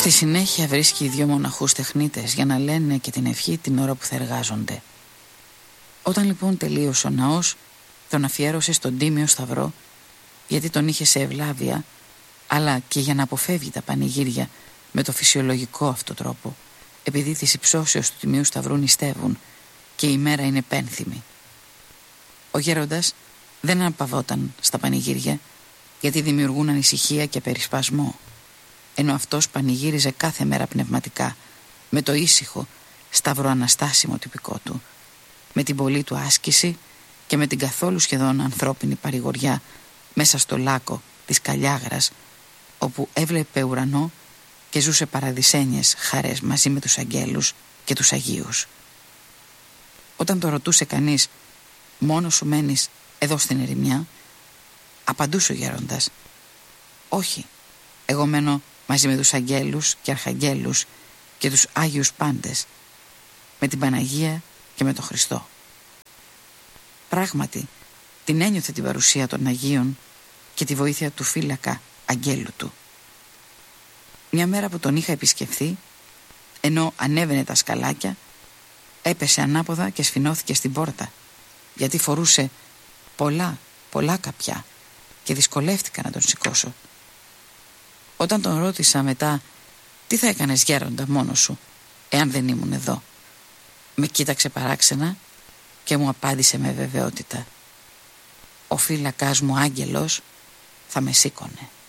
Στη συνέχεια βρίσκει 2 μοναχούς τεχνίτες για να λένε και την ευχή την ώρα που θα εργάζονται. Όταν λοιπόν τελείωσε ο ναός, τον αφιέρωσε στον Τίμιο Σταυρό, γιατί τον είχε σε ευλάβεια, αλλά και για να αποφεύγει τα πανηγύρια με το φυσιολογικό αυτό τρόπο, επειδή τις υψώσεως του Τιμίου Σταυρού νηστεύουν και η μέρα είναι πένθυμη. Ο γέροντας δεν αναπαυόταν στα πανηγύρια, γιατί δημιουργούν ανησυχία και περισπασμό, ενώ αυτός πανηγύριζε κάθε μέρα πνευματικά, με το ήσυχο, σταυροαναστάσιμο τυπικό του, με την πολλή του άσκηση και με την καθόλου σχεδόν ανθρώπινη παρηγοριά μέσα στο λάκκο της Καλιάγρας, όπου έβλεπε ουρανό και ζούσε παραδεισένιες χαρές μαζί με τους αγγέλους και τους Αγίους. Όταν το ρωτούσε κανείς, «Μόνος σου μένεις εδώ στην ερημιά?» απαντούσε ο γέροντας, «Όχι, εγώ μένω μαζί με τους αγγέλους και αρχαγγέλους και τους Άγιους πάντες, με την Παναγία και με τον Χριστό». Πράγματι, την ένιωθε την παρουσία των Αγίων και τη βοήθεια του φύλακα αγγέλου του. Μια μέρα που τον είχα επισκεφθεί, ενώ ανέβαινε τα σκαλάκια, έπεσε ανάποδα και σφινώθηκε στην πόρτα, γιατί φορούσε πολλά καπιά και δυσκολεύτηκα να τον σηκώσω. Όταν τον ρώτησα μετά, «Τι θα έκανες γέροντα μόνος σου, εάν δεν ήμουν εδώ?» Με κοίταξε παράξενα και μου απάντησε με βεβαιότητα, «Ο φύλακας μου άγγελος θα με σήκωνε».